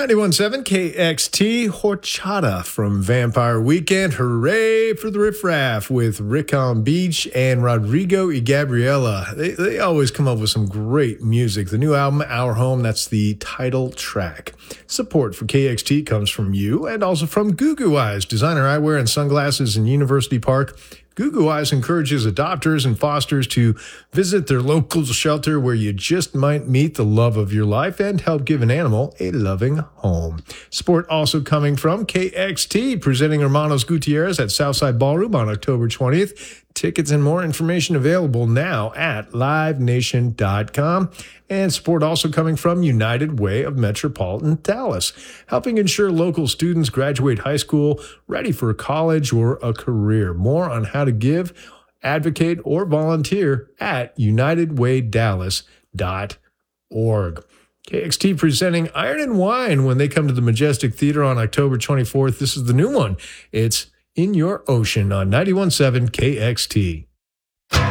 91.7 KXT, Horchata from Vampire Weekend. Hooray for the riffraff with Rick on Beach and Rodrigo y Gabriela. They always come up with some great music. The new album, Our Home, that's the title track. Support for KXT comes from you and also from Goo Goo Eyes, designer eyewear and sunglasses in University Park. Goo Goo Eyes encourages adopters and fosters to visit their local shelter where you just might meet the love of your life and help give an animal a loving home. Support also coming from KXT, presenting Hermanos Gutierrez at Southside Ballroom on October 20th. Tickets and more information available now at livenation.com. And support also coming from United Way of Metropolitan Dallas, helping ensure local students graduate high school ready for college or a career. More on how to give, advocate, or volunteer at unitedwaydallas.org. KXT presenting Iron and Wine when they come to the Majestic Theater on October 24th. This is the new one. It's In Your Ocean on 91.7 KXT.